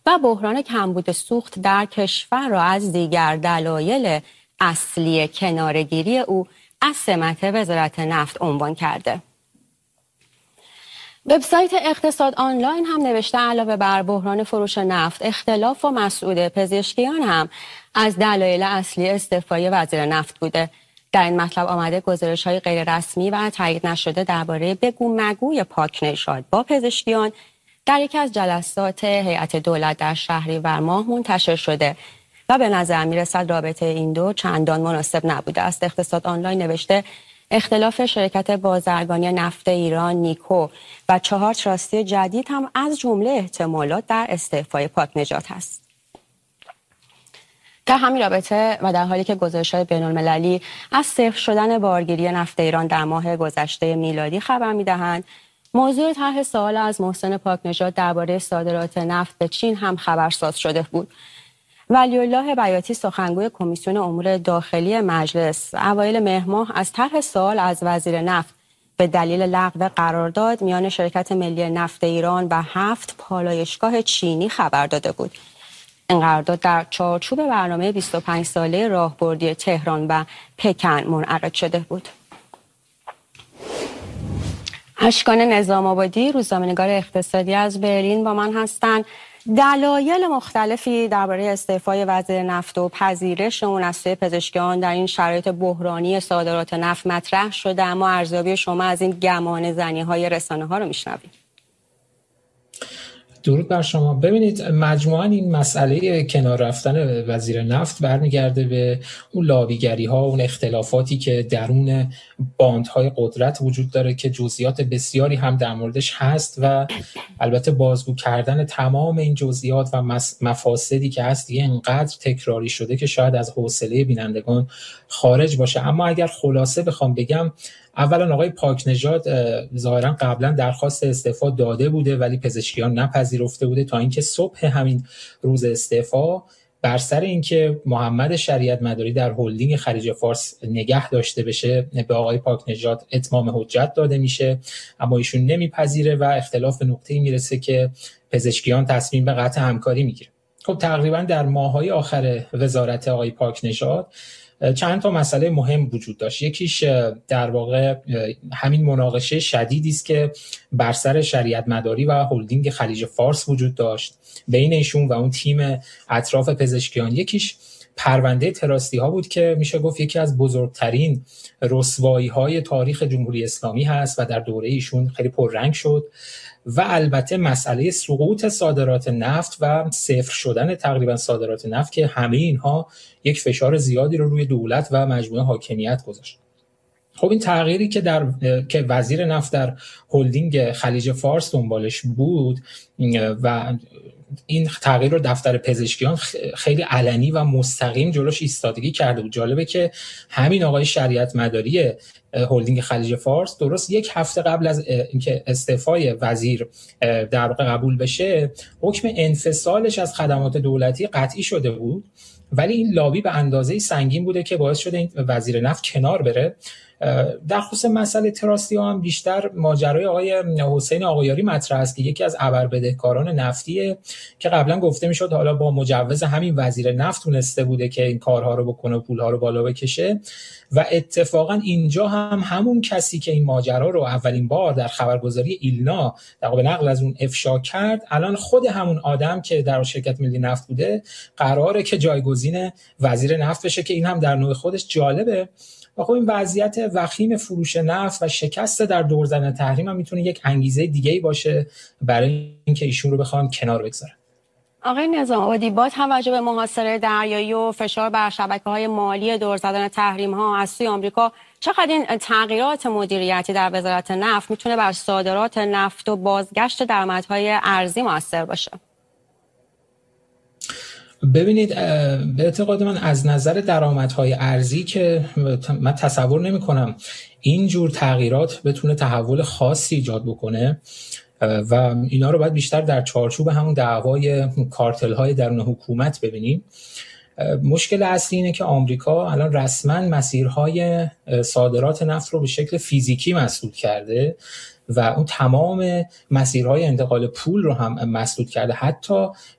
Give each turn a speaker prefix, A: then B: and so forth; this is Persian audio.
A: و بحران کمبود سوخت در کشور را از دیگر دلایل اصلی کناره‌گیری او از سمت وزارت نفت عنوان کرده. وبسایت اقتصاد آنلاین هم نوشته علاوه بر بحران فروش نفت، اختلاف با مسعود پزشکیان هم از دلایل اصلی استعفای وزیر نفت بوده. در این مطلب آمده گزارش‌های غیر رسمی و تایید نشده درباره بگو مگوی پاکنژاد با پزشکیان در یکی از جلسات هیئت دولت در شهریور ماه منتشر شده و به نظر می‌رسد رابطه این دو چندان مناسب نبوده است. اقتصاد آنلاین نوشته اختلاف شرکت بازرگانی نفت ایران نیکو و 4 تراستی جدید هم از جمله احتمالات در استعفای پاکنژاد است. در همین رابطه و در حالی که گزارش‌های بین‌المللی از صفر شدن بارگیری نفت ایران در ماه گذشته میلادی خبر می‌دهند، موضوع طرح سوال از محسن پاکنژاد درباره صادرات نفت به چین هم خبرساز شده بود. ولی‌الله بیاتی سخنگوی کمیسیون امور داخلی مجلس اوایل مهر ماه از طرح سوال از وزیر نفت به دلیل لغو قرارداد میان شرکت ملی نفت ایران و 7 پالایشگاه چینی خبر داده بود. این قرارداد در چارچوب برنامه 25 ساله راهبردی تهران و پکن منعقد شده بود. اشکان نظام آبادی، روزنامه‌نگار اقتصادی از برلین با من هستند. دلایل مختلفی درباره استعفای وزیر نفت و پذیرش اون از سوی پزشکیان در این شرایط بحرانی صادرات نفت مطرح شده، اما ارزیابی شما از این گمان زنی‌های رسانه‌ها رو میشنویم.
B: درود بر شما. ببینید، مجموعاً این مسئله کنار رفتن وزیر نفت برمیگرده به اون لابیگری‌ها، اون اختلافاتی که درون باندهای قدرت وجود داره که جزئیات بسیاری هم در موردش هست و البته بازگو کردن تمام این جزئیات و مفاسدی که هست دیگه اینقدر تکراری شده که شاید از حوصله بینندگان خارج باشه. اما اگر خلاصه بخوام بگم، اولا آقای پاکنژاد ظاهرا قبلا درخواست استعفا داده بوده ولی پزشکیان نپذیرفته بوده تا اینکه صبح همین روز استعفا بر سر اینکه محمد شریعت مداری در هلدینگ خلیج فارس نگه داشته بشه به آقای پاکنژاد اتمام حجت داده میشه، اما ایشون نمیپذیره و اختلاف به نقطه‌ای میرسه که پزشکیان تصمیم به قطع همکاری میگیره. خب تقریبا در ماه‌های آخر وزارت آقای پاکنژاد چند تا مسئله مهم وجود داشت. یکیش در واقع همین مناقشه شدیدی است که بر سر شریعت مداری و هلدینگ خلیج فارس وجود داشت بین ایشون و اون تیم اطراف پزشکیان. یکیش پرونده تراستی ها بود که میشه گفت یکی از بزرگترین رسوایی های تاریخ جمهوری اسلامی هست و در دوره ایشون خیلی پررنگ شد. و البته مسئله سقوط صادرات نفت و صفر شدن تقریبا صادرات نفت که همه اینها یک فشار زیادی رو روی دولت و مجموعه حاکمیت گذاشت. خب این تغییری که وزیر نفت در هلدینگ خلیج فارس دنبالش بود و این تغییر رو دفتر پزشکیان خیلی علنی و مستقیم جلوش ایستادگی کرده بود. جالبه که همین آقای شریعت مداری هلدینگ خلیج فارس درست یک هفته قبل از اینکه استعفای وزیر در واقع قبول بشه حکم انفصالش از خدمات دولتی قطعی شده بود، ولی این لابی به اندازه‌ای سنگین بوده که باعث شده این وزیر نفت کنار بره. در خصوص مسئله تراستی ها هم بیشتر ماجرای آقای حسین آقایاری مطرح است که یکی از ابربدهکاران نفتیه که قبلا گفته میشد حالا با مجوز همین وزیر نفت تونسته بوده که این کارها رو بکنه و پولها رو بالا بکشه و اتفاقا اینجا هم همون کسی که این ماجرا رو اولین بار در خبرگزاری ایلنا در واقع نقل از اون افشا کرد الان خود همون آدم که در شرکت ملی نفت بوده قراره که جایگزین وزیر نفت بشه که این هم در نوع خودش جالبه. و خب این وضعیت وخیم فروش نفت و شکست در دور زدن تحریم هم میتونه یک انگیزه دیگه‌ای باشه برای اینکه ایشون رو بخوان کنار بگذارن.
A: آقای نظام آبادی، با توجه به محاصره دریایی و فشار بر شبکه‌های مالی دور زدن تحریم‌ها از سوی آمریکا، چقدر این تغییرات مدیریتی در وزارت نفت میتونه بر صادرات نفت و بازگشت درآمدهای ارزی مؤثر باشه؟
B: ببینید، به اعتقاد من از نظر درآمدهای ارزی که من تصور نمی‌کنم این جور تغییرات بتونه تحول خاصی ایجاد بکنه و اینا رو باید بیشتر در چارچوب همون دعوای کارتل‌های درون حکومت ببینیم. مشکل اصلی اینه که آمریکا الان رسما مسیرهای صادرات نفت رو به شکل فیزیکی مسدود کرده و اون تمام مسیرهای انتقال پول رو هم مسدود کرده. حتی